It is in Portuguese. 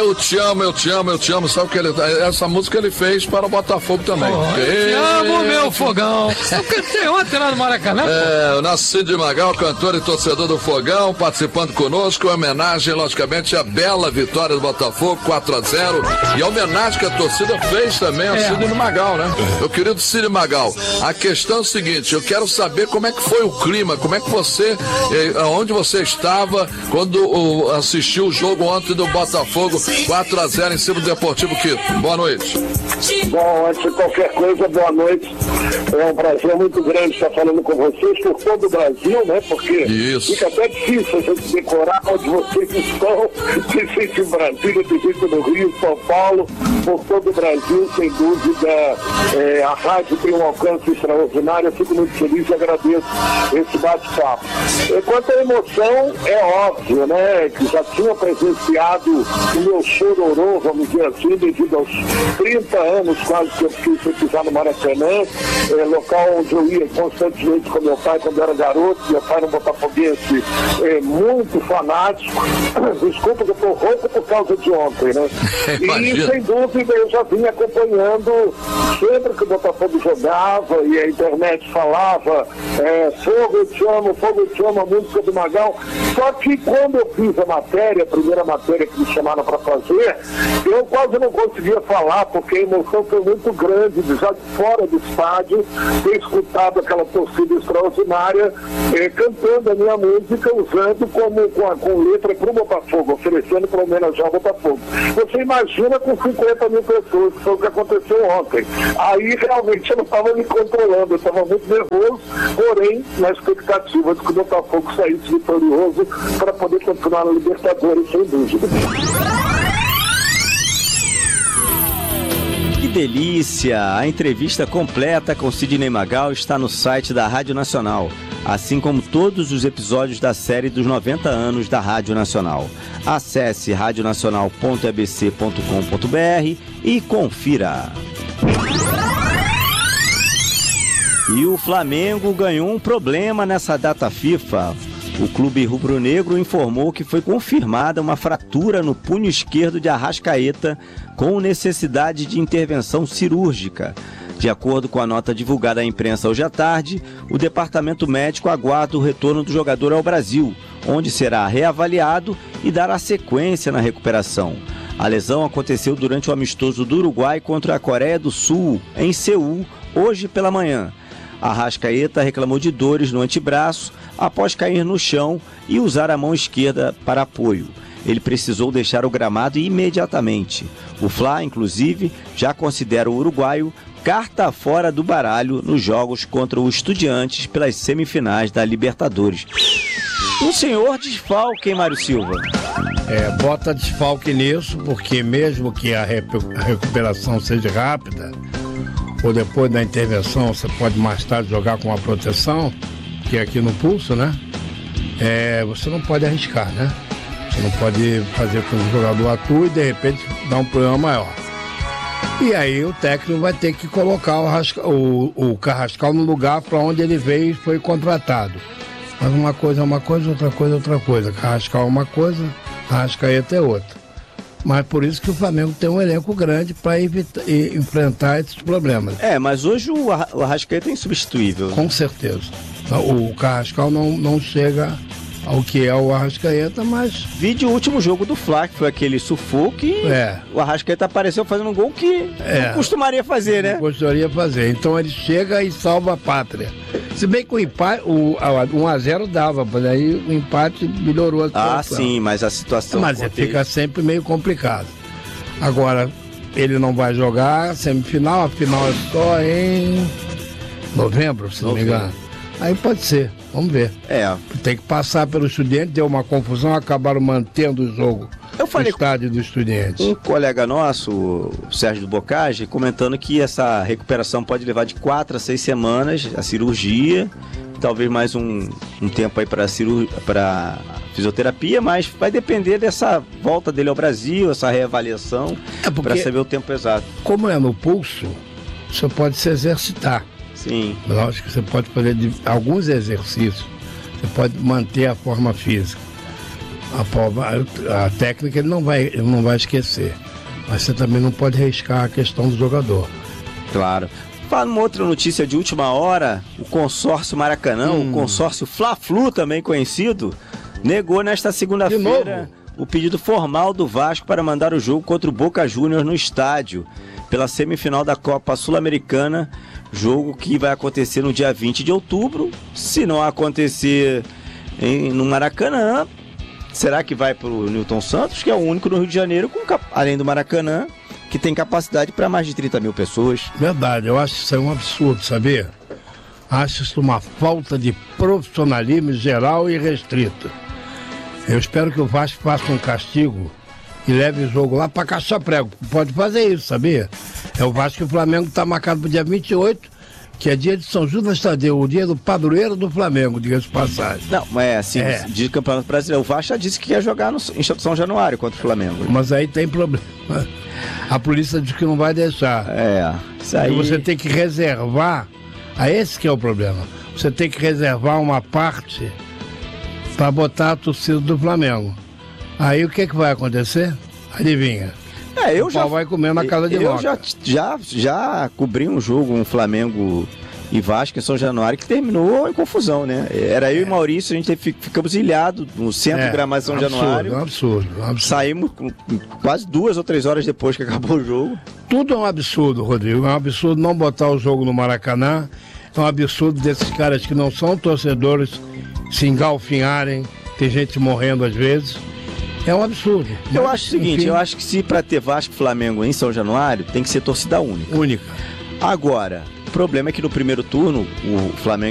Eu te amo. Sabe que essa música ele fez para o Botafogo também. Eu te amo, meu fogão. Eu cantei ontem lá no Maracanã. O nosso Cid Magal, cantor e torcedor do Fogão, participando conosco, em homenagem, logicamente, à bela vitória do Botafogo, 4-0. E a homenagem que a torcida fez também ao Cid Magal, né? Meu querido Cid Magal, a questão é o seguinte, eu quero saber como é que foi o clima, como é que você, onde você estava quando assistiu o jogo ontem do Botafogo, 4-0 em cima do Deportivo Quito. Boa noite. Bom, antes de qualquer coisa, boa noite. É um prazer muito grande estar falando com vocês por todo o Brasil, né? Porque fica até difícil a gente decorar onde vocês estão. Tem gente em Brasília, tem gente no Rio, São Paulo, por todo o Brasil, sem dúvida. A rádio tem um alcance extraordinário. Eu fico muito feliz e agradeço esse bate-papo. Quanto à emoção, é óbvio, né? Que já tinha presenciado o meu chororô, vamos dizer assim, devido aos 30 anos quase que eu fiquei pisar no Maracanã, local onde eu ia constantemente com meu pai quando era garoto. Meu pai era um botafoguense muito fanático. Desculpa que eu estou rouco por causa de ontem, né? E sem dúvida eu já vinha acompanhando sempre que o Botafogo jogava e a internet falava Fogo, eu te amo, a música do Magal. Só que quando eu fiz a primeira matéria que me chamaram para fazer, eu quase não conseguia falar, porque a emoção foi muito grande, já de fora do estádio, ter escutado aquela torcida extraordinária cantando a minha música, usando com letra para o Botafogo, oferecendo para homenagear o Botafogo. Você imagina com 50 mil pessoas, que foi o que aconteceu ontem. Aí realmente eu não estava me controlando, eu estava muito nervoso, porém na expectativa de que o Botafogo saísse vitorioso para poder continuar na Libertadores, sem dúvida. Que delícia! A entrevista completa com Sidney Magal está no site da Rádio Nacional, assim como todos os episódios da série dos 90 anos da Rádio Nacional. Acesse radionacional.abc.com.br e confira. E o Flamengo ganhou um problema nessa data FIFA. O clube rubro-negro informou que foi confirmada uma fratura no punho esquerdo de Arrascaeta com necessidade de intervenção cirúrgica. De acordo com a nota divulgada à imprensa hoje à tarde, o departamento médico aguarda o retorno do jogador ao Brasil, onde será reavaliado e dará sequência na recuperação. A lesão aconteceu durante o amistoso do Uruguai contra a Coreia do Sul, em Seul, hoje pela manhã. Arrascaeta reclamou de dores no antebraço após cair no chão e usar a mão esquerda para apoio. Ele precisou deixar o gramado imediatamente. O Fla, inclusive, já considera o uruguaio carta fora do baralho nos jogos contra o Estudiantes pelas semifinais da Libertadores. Um senhor desfalque, hein, Mário Silva? Bota desfalque nisso, porque mesmo que a recuperação seja rápida, ou depois da intervenção você pode mais tarde jogar com uma proteção, que é aqui no pulso, né? Você não pode arriscar, né? Você não pode fazer com que o jogador atue e de repente dar um problema maior. E aí o técnico vai ter que colocar o Carrascal no lugar para onde ele veio e foi contratado. Mas uma coisa é uma coisa, outra coisa é outra coisa. Carrascal é uma coisa, Arrascaeta é outra. Mas por isso que o Flamengo tem um elenco grande para enfrentar esses problemas. Mas hoje o Arrascaeta é insubstituível. Com certeza. O Carrascal não chega ao que é o Arrascaeta, mas... Vide o último jogo do Fla, que foi aquele sufoco e o Arrascaeta apareceu fazendo um gol que não costumaria fazer, né? Não costumaria fazer. Então ele chega e salva a pátria. Se bem que o empate, o 1-0 dava, mas aí o empate melhorou a situação. Sim, mas a situação... Mas fica sempre meio complicado. Agora, ele não vai jogar semifinal, a final é só em novembro, se não me engano. Aí pode ser, vamos ver. Tem que passar pelo Estudiante, deu uma confusão, acabaram mantendo o jogo no estádio do Estudiante. Um colega nosso, o Sérgio do Bocage, comentando que essa recuperação pode levar de 4 a 6 semanas, a cirurgia, talvez mais um tempo aí para fisioterapia, mas vai depender dessa volta dele ao Brasil, essa reavaliação, para saber o tempo exato. Como é no pulso, você pode se exercitar. Sim. Lógico que você pode fazer alguns exercícios, você pode manter a forma física. A técnica ele não vai esquecer. Mas você também não pode arriscar a questão do jogador. Claro. Fala uma outra notícia de última hora, o consórcio Maracanã, o consórcio Fla-Flu, também conhecido, negou nesta segunda-feira o pedido formal do Vasco para mandar o jogo contra o Boca Juniors no estádio, pela semifinal da Copa Sul-Americana, jogo que vai acontecer no dia 20 de outubro. Se não acontecer no Maracanã, será que vai para o Newton Santos, que é o único no Rio de Janeiro, além do Maracanã, que tem capacidade para mais de 30 mil pessoas? Verdade, eu acho isso um absurdo, sabia? Acho isso uma falta de profissionalismo geral e restrito. Eu espero que o Vasco faça um castigo e leve o jogo lá para Caça-Prego. Pode fazer isso, sabia? É o Vasco e o Flamengo está marcado para o dia 28, que é dia de São Judas Tadeu, o dia do padroeiro do Flamengo, diga-se de passagem. Não, mas assim, de Campeonato Brasileiro, o Vasco já disse que quer jogar em São Januário contra o Flamengo. Mas aí tem problema. A polícia diz que não vai deixar. Isso aí... E você tem que reservar, esse que é o problema. Você tem que reservar uma parte para botar a torcida do Flamengo. Aí o que vai acontecer? Adivinha? O pau vai comer na casa de Moca. Eu já cobri um jogo, um Flamengo e Vasco em São Januário, que terminou em confusão, né? Era eu e Maurício, a gente ficamos ilhados no centro de Gramado de São Januário. Absurdo. Saímos quase 2 ou 3 horas depois que acabou o jogo. Tudo é um absurdo, Rodrigo. É um absurdo não botar o jogo no Maracanã. É um absurdo desses caras que não são torcedores se engalfinharem. Tem gente morrendo às vezes. É um absurdo. Eu acho o seguinte, eu acho que se para ter Vasco e Flamengo em São Januário, tem que ser torcida única. Única. Agora, o problema é que no primeiro turno, o Flamengo